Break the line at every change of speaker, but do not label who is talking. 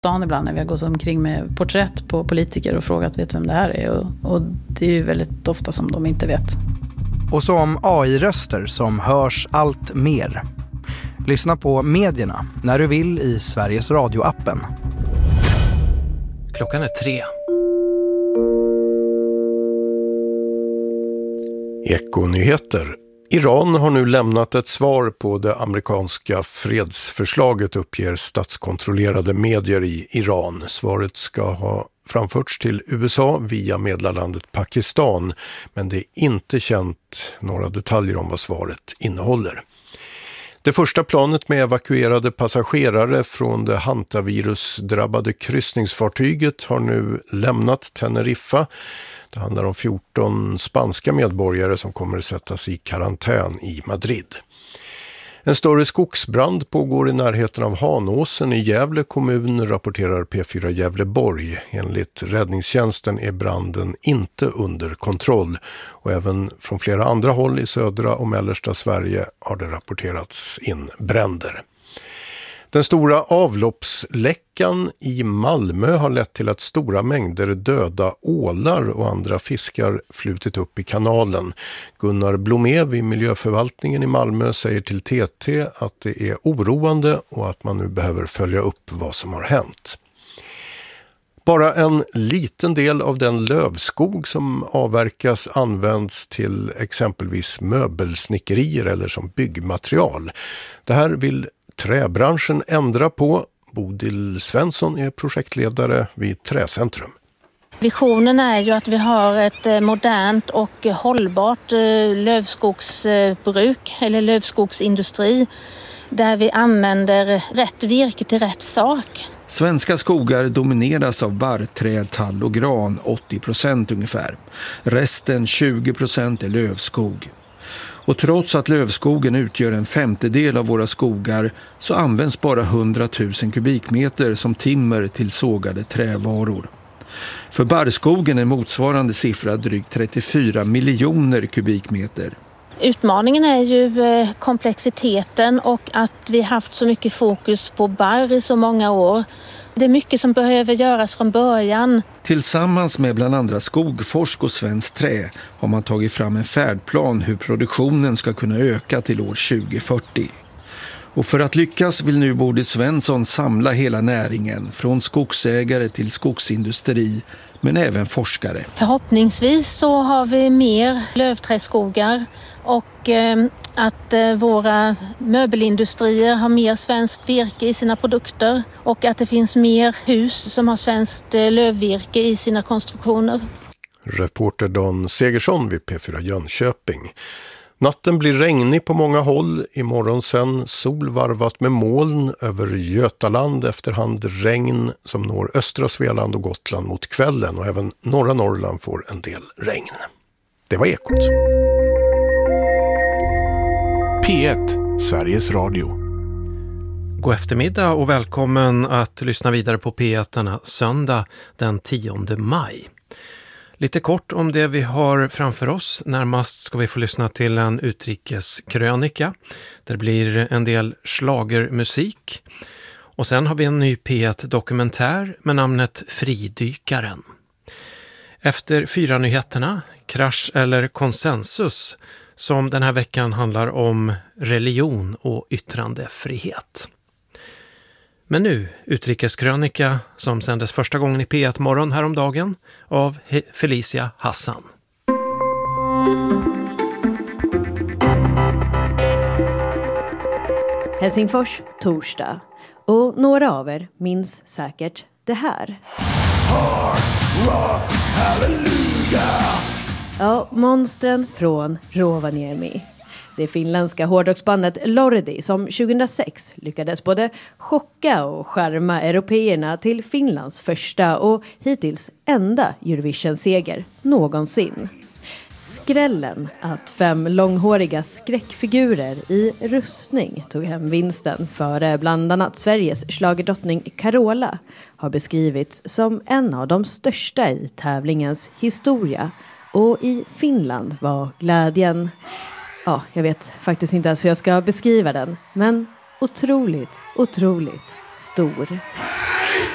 stan ibland när vi har gått omkring med porträtt på politiker och frågat vet vem det här är. Och det är ju väldigt ofta som de inte vet.
Och så om AI-röster som hörs allt mer. Lyssna på Medierna när du vill i Sveriges Radio-appen.
Klockan är 3.
Ekonyheter. Iran har nu lämnat ett svar på det amerikanska fredsförslaget, uppger statskontrollerade medier i Iran. Svaret ska ha framförts till USA via medlarlandet Pakistan, men det är inte känt några detaljer om vad svaret innehåller. Det första planet med evakuerade passagerare från det hantavirusdrabbade kryssningsfartyget har nu lämnat Teneriffa. Det handlar om 14 spanska medborgare som kommer att sättas i karantän i Madrid. En större skogsbrand pågår i närheten av Hanåsen i Gävle kommun, rapporterar P4 Gävleborg. Enligt räddningstjänsten är branden inte under kontroll och även från flera andra håll i södra och mellersta Sverige har det rapporterats in bränder. Den stora avloppsläckan i Malmö har lett till att stora mängder döda ålar och andra fiskar flutit upp i kanalen. Gunnar Blomé vid miljöförvaltningen i Malmö säger till TT att det är oroande och att man nu behöver följa upp vad som har hänt. Bara en liten del av den lövskog som avverkas används till exempelvis möbelsnickerier eller som byggmaterial. Det här vill träbranschen ändra på. Bodil Svensson är projektledare vid Träcentrum.
Visionen är ju att vi har ett modernt och hållbart lövskogsbruk eller lövskogsindustri där vi använder rätt virke till rätt sak.
Svenska skogar domineras av barrträd, tall och gran, 80% ungefär. Resten 20% är lövskog. Och trots att lövskogen utgör en 50% av våra skogar så används bara 100 000 kubikmeter som timmer till sågade trävaror. För barrskogen är motsvarande siffra drygt 34 miljoner kubikmeter.
Utmaningen är ju komplexiteten och att vi haft så mycket fokus på barr i så många år. Det är mycket som behöver göras från början.
Tillsammans med bland andra Skogforsk och Svenskt Trä har man tagit fram en färdplan hur produktionen ska kunna öka till år 2040. Och för att lyckas vill nu Bodil Svensson samla hela näringen, från skogsägare till skogsindustri, men även forskare.
Förhoppningsvis så har vi mer lövträskogar och att våra möbelindustrier har mer svenskt virke i sina produkter och att det finns mer hus som har svenskt lövvirke i sina konstruktioner.
Reporter Dan Segersson vid P4 Jönköping. Natten blir regnig på många håll. Imorgon sen sol varvat med moln över Götaland, efterhand regn som når östra Svealand och Gotland mot kvällen, och även norra Norrland får en del regn. Det var Ekot.
P1, Sveriges Radio.
God eftermiddag och välkommen att lyssna vidare på P1 denna söndag den 10 maj. Lite kort om det vi har framför oss. Närmast ska vi få lyssna till en utrikeskrönika. Det blir en del schlagermusik. Och sen har vi en ny P1-dokumentär med namnet Fridykaren. Efter 4-nyheterna, krasch eller konsensus, som den här veckan handlar om religion och yttrandefrihet. Men nu utrikeskrönika som sändes första gången i P1 morgon häromdagen av Felicia Hassan.
Helsingfors, torsdag. Och några av er minns säkert det här. Ja, monstren från Rovaniemi. Det finländska hårdrocksbandet Lordi som 2006 lyckades både chocka och charma européerna till Finlands första och hittills enda Eurovision-seger någonsin. Skrällen att 5 långhåriga skräckfigurer i rustning tog hem vinsten före bland annat Sveriges schlagerdrottning Carola har beskrivits som en av de största i tävlingens historia, och i Finland var glädjen... Ja, jag vet faktiskt inte ens hur jag ska beskriva den, men otroligt, otroligt stor.